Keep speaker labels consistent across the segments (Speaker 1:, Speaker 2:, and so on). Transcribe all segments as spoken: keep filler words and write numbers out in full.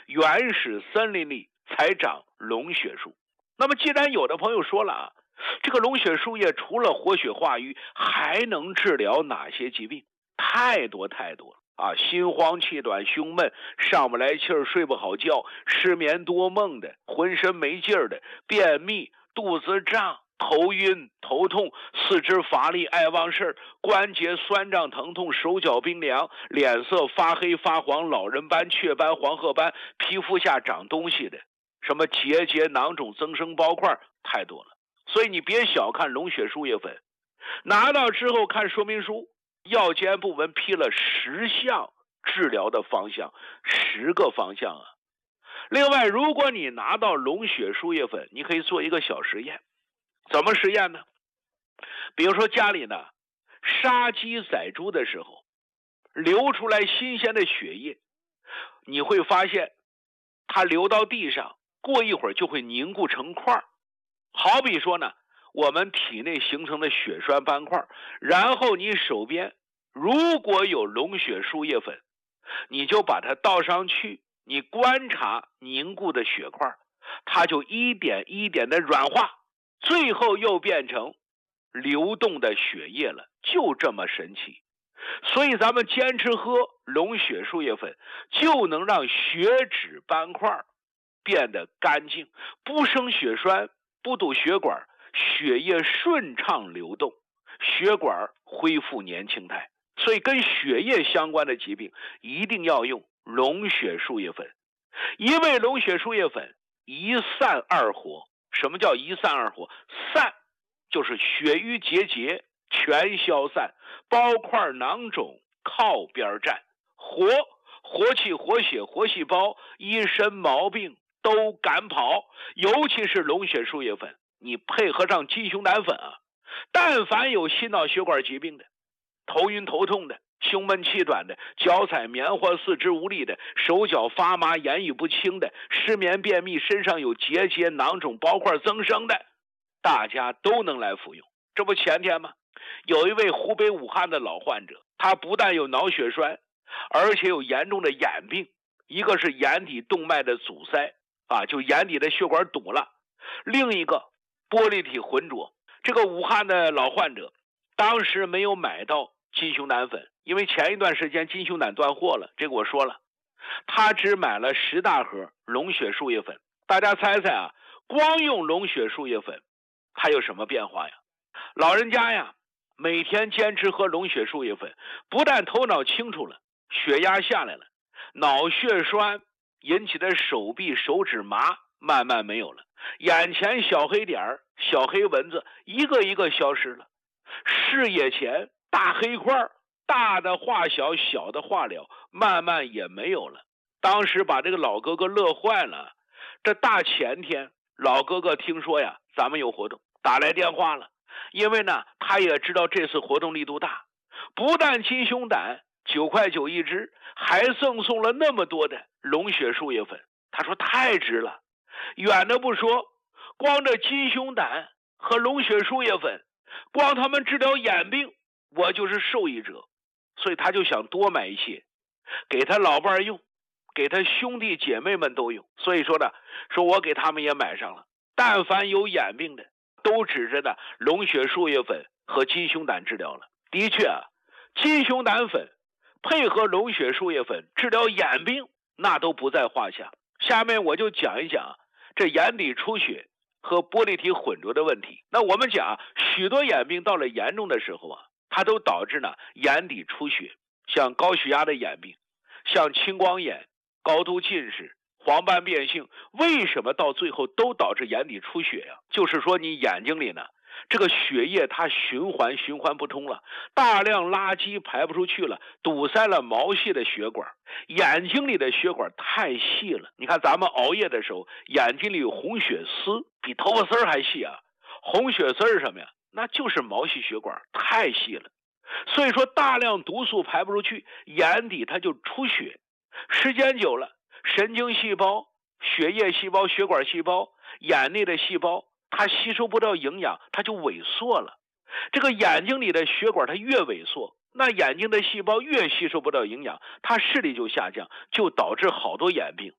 Speaker 1: 原始森林里才长龙血树。那么既然有的朋友说了啊，这个龙血树叶除了活血化瘀，还能治疗哪些疾病？太多太多了啊！心慌气短、胸闷、上不来气儿、睡不好觉、失眠多梦的、浑身没劲儿的、便秘、肚子胀、头晕、头痛、四肢乏力、爱忘事儿、关节酸胀疼痛、手脚冰凉、脸色发黑发黄、老人斑、雀斑、黄褐斑、皮肤下长东西的，什么结节、囊肿、增生包块，太多了。所以你别小看龙血树叶粉，拿到之后看说明书，药监部门批了十项治疗的方向，十个方向啊。另外，如果你拿到龙血树叶粉，你可以做一个小实验。怎么实验呢？比如说家里呢杀鸡宰猪的时候，流出来新鲜的血液，你会发现它流到地上，过一会儿就会凝固成块。好比说呢，我们体内形成的血栓斑块，然后你手边如果有龙血树叶粉，你就把它倒上去，你观察凝固的血块，它就一点一点的软化，最后又变成流动的血液了，就这么神奇。所以咱们坚持喝龙血树叶粉，就能让血脂斑块变得干净，不生血栓，不堵血管，血液顺畅流动，血管恢复年轻态。所以跟血液相关的疾病一定要用龙血树叶粉。一味龙血树叶粉一散二活。什么叫一散二活？散就是血瘀结节全消散，包块囊肿靠边站。活，活气活血活细胞，一身毛病都赶跑。尤其是龙血树叶粉，你配合上鸡胸胆粉啊，但凡有心脑血管疾病的，头晕头痛的，胸闷气短的，脚踩棉花四肢无力的，手脚发麻言语不清的，失眠便秘，身上有结节囊肿包块增生的，大家都能来服用。这不前天吗？有一位湖北武汉的老患者，他不但有脑血栓，而且有严重的眼病，一个是眼底动脉的阻塞啊，就眼底的血管堵了，另一个玻璃体浑浊。这个武汉的老患者当时没有买到金熊胆粉，因为前一段时间金熊胆断货了，这个我说了，他只买了十大盒龙血树叶粉。大家猜猜啊，光用龙血树叶粉它有什么变化呀？老人家呀，每天坚持喝龙血树叶粉，不但头脑清楚了，血压下来了，脑血栓引起的手臂手指麻慢慢没有了，眼前小黑点小黑蚊子一个一个消失了，视野前大黑块，大的化小，小的化了，慢慢也没有了。当时把这个老哥哥乐坏了。这大前天老哥哥听说呀咱们有活动，打来电话了，因为呢他也知道这次活动力度大，不但金熊胆九块九一支，还赠送了那么多的龙血树叶粉。他说太值了，远的不说，光这金熊胆和龙血树叶粉，光他们治疗眼病，我就是受益者。所以他就想多买一些，给他老伴用，给他兄弟姐妹们都用。所以说呢，说我给他们也买上了，但凡有眼病的都指着呢龙血树叶粉和金熊胆治疗了。的确啊，金熊胆粉配合龙血树叶粉治疗眼病，那都不在话下。下面我就讲一讲这眼底出血和玻璃体混浊的问题。那我们讲许多眼病到了严重的时候啊，它都导致呢眼底出血，像高血压的眼病，像青光眼、高度近视、黄斑变性，为什么到最后都导致眼底出血呀？就是说你眼睛里呢这个血液它循环循环不通了，大量垃圾排不出去了，堵塞了毛细的血管，眼睛里的血管太细了。你看咱们熬夜的时候，眼睛里有红血丝，比头发丝还细啊。红血丝是什么呀？那就是毛细血管太细了，所以说大量毒素排不出去，眼底它就出血，时间久了，神经细胞、血液细胞、血管细胞、眼内的细胞它吸收不到营养，它就萎缩了。这个眼睛里的血管它越萎缩，那眼睛的细胞越吸收不到营养，它视力就下降，就导致好多眼病。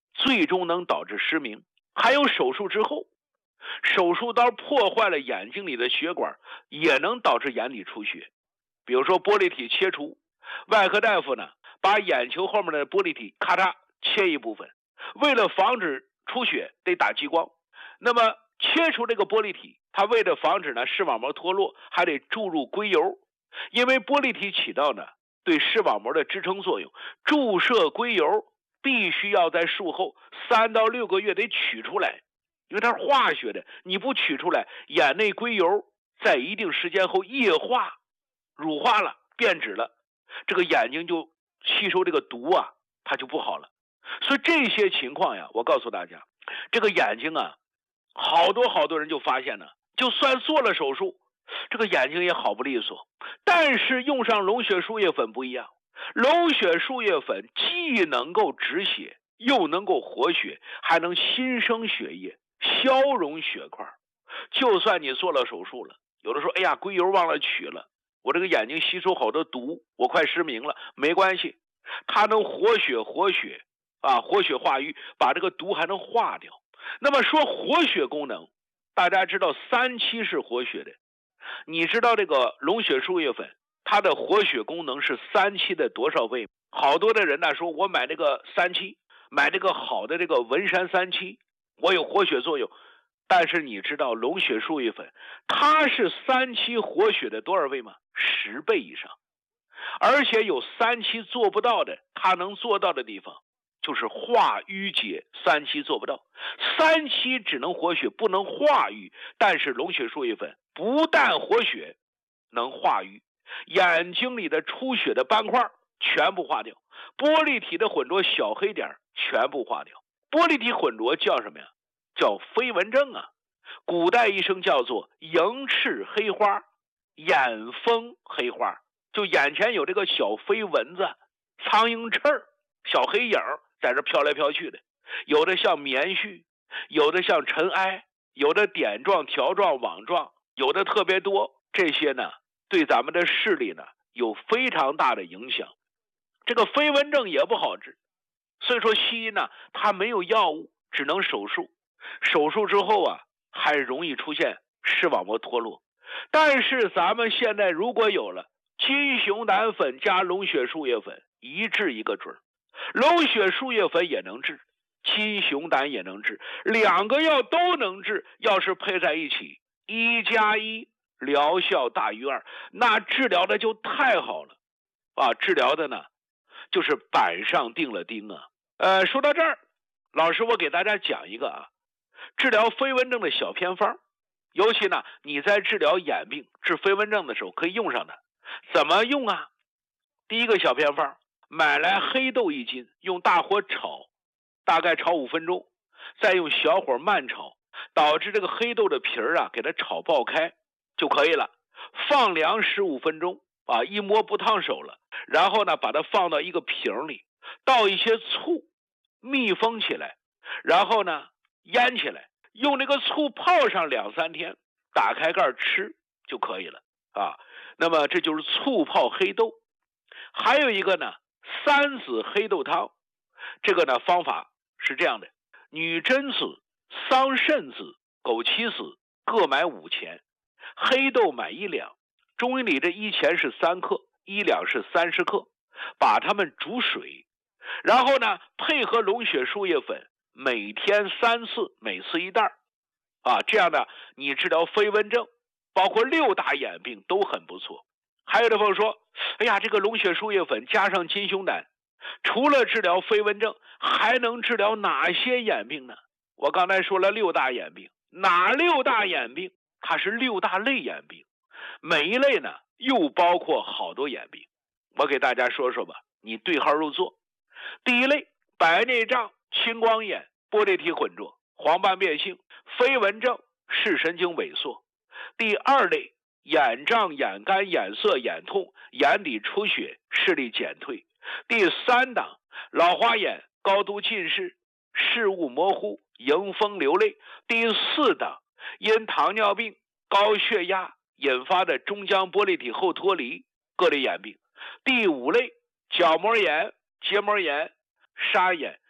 Speaker 1: 最终能导致失明。还有手术之后，手术刀破坏了眼睛里的血管，也能导致眼底出血。比如说玻璃体切除，外科大夫呢把眼球后面的玻璃体咔嚓切一部分，为了防止出血得打激光，那么切除这个玻璃体，它为了防止呢视网膜脱落，还得注入硅油，因为玻璃体起到呢对视网膜的支撑作用，注射硅油必须要在术后三到六个月得取出来，因为它是化学的，你不取出来，眼内硅油在一定时间后液化、乳化了、变质了，这个眼睛就吸收这个毒啊，它就不好了。所以这些情况呀，我告诉大家，这个眼睛啊，好多好多人就发现呢，就算做了手术，这个眼睛也好不利索。但是用上龙血输液粉不一样，龙血输液粉既能够止血，又能够活血，还能新生血液，消融血块。就算你做了手术了，有的说哎呀硅油忘了取了，我这个眼睛吸收好多毒，我快失明了，没关系，它能活血活血啊，活血化瘀，把这个毒还能化掉。那么说活血功能，大家知道三七是活血的，你知道这个龙血输液粉它的活血功能是三七的多少倍？好多的人呢说我买这个三七，买这个好的这个文山三七，我有活血作用。但是你知道龙血输液粉它是三七活血的多少倍吗？十倍以上。而且有三七做不到的，它能做到的地方就是化瘀结，三七做不到。三七只能活血不能化瘀，但是龙血输液粉不但活血能化瘀，眼睛里的出血的斑块全部化掉，玻璃体的混浊小黑点全部化掉。玻璃体混浊叫什么呀？叫飞蚊症啊，古代医生叫做迎赤黑花，眼风黑花，就眼前有这个小飞蚊子、苍蝇翅、小黑影在这飘来飘去的，有的像棉絮，有的像尘埃，有的点状、条状、网状，有的特别多。这些呢，对咱们的视力呢有非常大的影响。这个飞蚊症也不好治，所以说西医呢，它没有药物，只能手术。手术之后啊，还容易出现视网膜脱落。但是咱们现在如果有了金熊胆粉加龙血输液粉，一治一个准。龙血输液粉也能治，金熊胆也能治，两个药都能治。要是配在一起，一加一疗效大于二，那治疗的就太好了啊！治疗的呢，就是板上钉了钉啊。呃，说到这儿，老师我给大家讲一个啊，治疗飞蚊症的小偏方，尤其呢你在治疗眼病、治飞蚊症的时候可以用上它。怎么用啊？第一个小偏方，买来黑豆一斤，用大火炒，大概炒五分钟，再用小火慢炒，导致这个黑豆的皮儿啊给它炒爆开就可以了。放凉十五分钟啊，一摸不烫手了，然后呢把它放到一个瓶里，倒一些醋，密封起来，然后呢腌起来，用这个醋泡上两三天，打开盖吃就可以了啊。那么这就是醋泡黑豆。还有一个呢，三子黑豆汤，这个呢方法是这样的：女贞子、桑葚子、枸杞子各买五钱，黑豆买一两。中医里这一钱是三克，一两是三十克，把它们煮水，然后呢配合龙血输液粉，每天三次，每次一袋啊，这样呢你治疗飞蚊症，包括六大眼病都很不错。还有的朋友说，哎呀，这个龙血输液粉加上金熊胆，除了治疗飞蚊症，还能治疗哪些眼病呢？我刚才说了六大眼病，哪六大眼病？它是六大类眼病，每一类呢又包括好多眼病。我给大家说说吧，你对号入座。第一类，白内障、青光眼、玻璃体混浊、黄斑变性、飞蚊症、视神经萎缩。第二类，眼胀、眼干、眼涩、眼痛、眼底出血、视力减退。第三档，老花眼、高度近视、视物模糊、迎风流泪。第四档，因糖尿病、高血压引发的中浆玻璃体后脱离各类眼病。第五类，角膜炎、结膜炎、沙眼、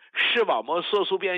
Speaker 1: 视网膜色素变